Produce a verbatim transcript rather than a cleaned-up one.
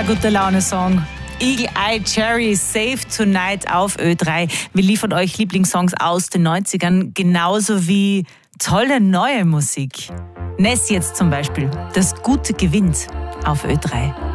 guter Laune-Song. Eagle Eye Cherry, Save Tonight auf Ö drei. Wir liefern euch Lieblingssongs aus den neunzigern, genauso wie tolle neue Musik. Ness jetzt zum Beispiel, Das Gute gewinnt auf Ö drei.